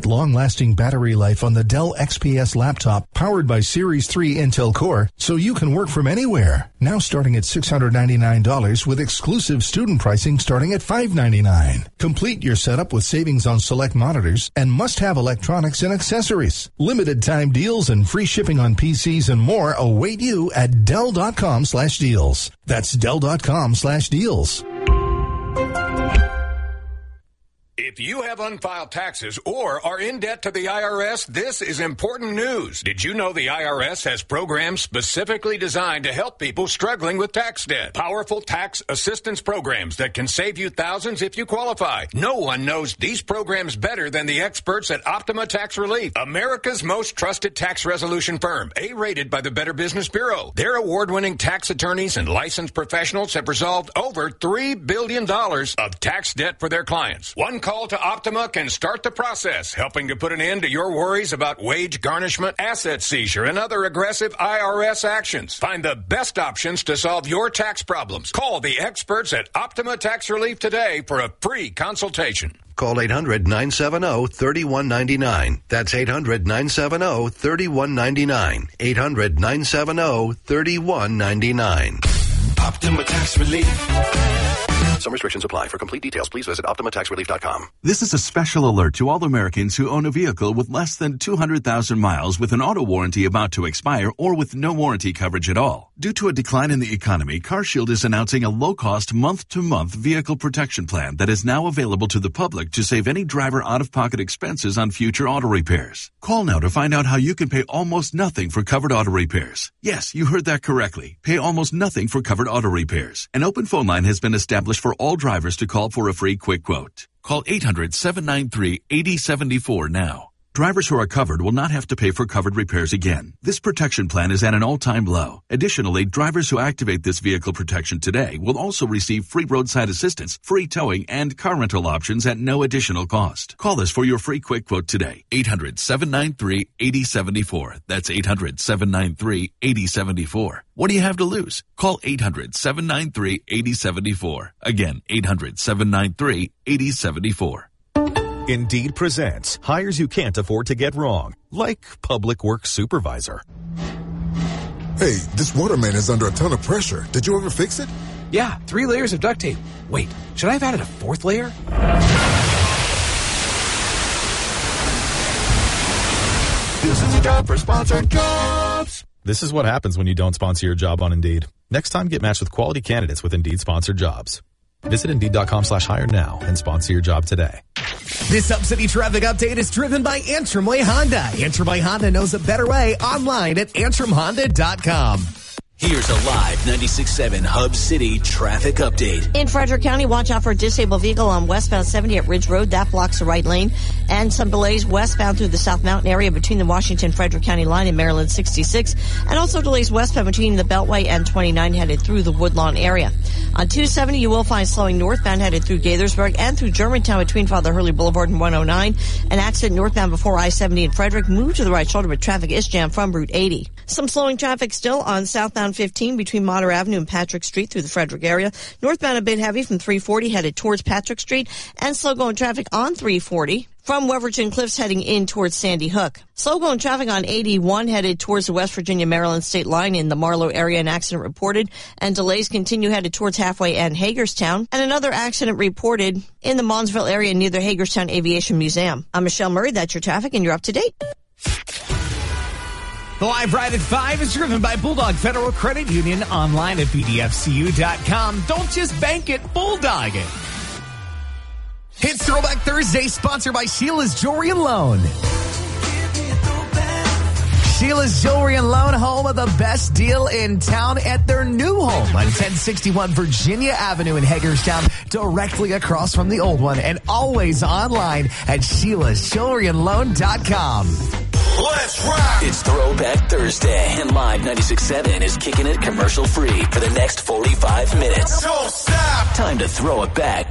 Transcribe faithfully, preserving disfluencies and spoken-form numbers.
long-lasting battery life on the Dell X P S laptop powered by Series three Intel Core so you can work from anywhere. Now starting at six hundred ninety-nine dollars with exclusive student pricing starting at five hundred ninety-nine dollars. Complete your setup with savings on select monitors and must-have electronics and accessories. Limited time deals and free shipping on P Cs and more await you at Dell.com slash deals. That's Dell.com slash deals. If you have unfiled taxes or are in debt to the I R S, this is important news. Did you know the I R S has programs specifically designed to help people struggling with tax debt? Powerful tax assistance programs that can save you thousands if you qualify. No one knows these programs better than the experts at Optima Tax Relief, America's most trusted tax resolution firm, A-rated by the Better Business Bureau. Their award-winning tax attorneys and licensed professionals have resolved over three billion dollars of tax debt for their clients. One call to Optima can start the process, helping to put an end to your worries about wage garnishment, asset seizure, and other aggressive I R S actions. Find the best options to solve your tax problems. Call the experts at Optima Tax Relief today for a free consultation. Call eight hundred nine seven zero three one nine nine. That's eight hundred nine seven zero three one nine nine. eight hundred nine seven zero three one nine nine. Optima Tax Relief. Some restrictions apply. For complete details, please visit Optima Tax Relief dot com. This is a special alert to all Americans who own a vehicle with less than two hundred thousand miles with an auto warranty about to expire or with no warranty coverage at all. Due to a decline in the economy, CarShield is announcing a low-cost month-to-month vehicle protection plan that is now available to the public to save any driver out-of-pocket expenses on future auto repairs. Call now to find out how you can pay almost nothing for covered auto repairs. Yes, you heard that correctly. Pay almost nothing for covered auto repairs. An open phone line has been established for all drivers to call for a free quick quote. Call eight hundred seven nine three eight zero seven four now. Drivers who are covered will not have to pay for covered repairs again. This protection plan is at an all-time low. Additionally, drivers who activate this vehicle protection today will also receive free roadside assistance, free towing, and car rental options at no additional cost. Call us for your free quick quote today. eight hundred seven nine three eight zero seven four. That's eight hundred seven nine three eight zero seven four. What do you have to lose? Call eight hundred seven nine three eight zero seven four. Again, eight hundred seven nine three eight zero seven four. Indeed presents hires you can't afford to get wrong, like public works supervisor. Hey, this waterman is under a ton of pressure. Did you ever fix it? Yeah, three layers of duct tape. Wait, should I have added a fourth layer? This is your job for sponsored jobs. This is what happens when you don't sponsor your job on Indeed. Next time, get matched with quality candidates with Indeed sponsored jobs. Visit Indeed.com slash hire now and sponsor your job today. This Up-City traffic update is driven by Antrim Way Honda. Antrim Way Honda knows a better way online at antrim honda dot com. Here's a live ninety-six point seven Hub City traffic update. In Frederick County, watch out for a disabled vehicle on westbound seventy at Ridge Road. That blocks the right lane. And some delays westbound through the South Mountain area between the Washington-Frederick County line and Maryland sixty-six. And also delays westbound between the Beltway and twenty-nine headed through the Woodlawn area. On two seventy, you will find slowing northbound headed through Gaithersburg and through Germantown between Father Hurley Boulevard and one oh nine. An accident northbound before I seventy in Frederick. Move to the right shoulder, but traffic is jammed from Route eighty. Some slowing traffic still on southbound fifteen between Motter Avenue and Patrick Street through the Frederick area. Northbound a bit heavy from three forty headed towards Patrick Street, and slow going traffic on three forty from Weverton Cliffs heading in towards Sandy Hook. Slow going traffic on eighty-one headed towards the West Virginia-Maryland state line in the Marlow area. An accident reported, and delays continue headed towards Halfway and Hagerstown. And another accident reported in the Monsville area near the Hagerstown Aviation Museum. I'm Michelle Murray. That's your traffic, and you're up to date. The Live Ride at five is driven by Bulldog Federal Credit Union, online at b d f c u dot com. Don't just bank it, Bulldog it. It's Throwback Thursday, sponsored by Sheila's Jewelry and Loan. Sheila's Jewelry and Loan, home of the best deal in town at their new home on ten sixty-one Virginia Avenue in Hagerstown, directly across from the old one, and always online at sheilas jewelry and loan dot com. Let's rock! It's Throwback Thursday, and Live ninety-six point seven is kicking it commercial free for the next forty-five minutes. Don't stop! Time to throw it back